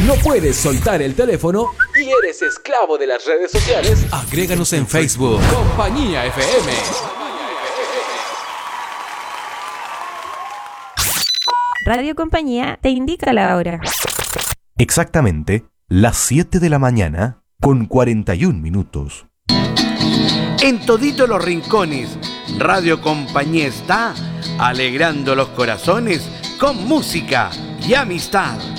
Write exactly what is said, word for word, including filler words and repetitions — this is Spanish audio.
no puedes soltar el teléfono y eres esclavo de las redes sociales, agréganos en Facebook. Compañía F M. Radio Compañía te indica la hora. Exactamente las siete de la mañana con cuarenta y un minutos. En todito los rincones, Radio Compañía está alegrando los corazones con música y amistad.